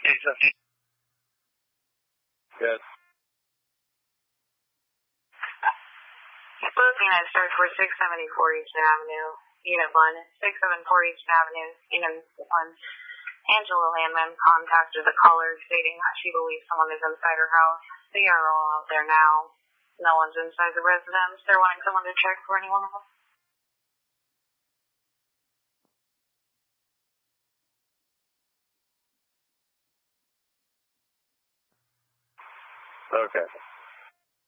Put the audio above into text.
Jason. Yes. Unit search for 674 Eastern Avenue, Unit 1, 674 Eastern Avenue, Unit 1. Angela Landman contacted the caller stating that she believes someone is inside her house. They are all out there now. No one's inside the residence. They're wanting someone to check for anyone else. Okay.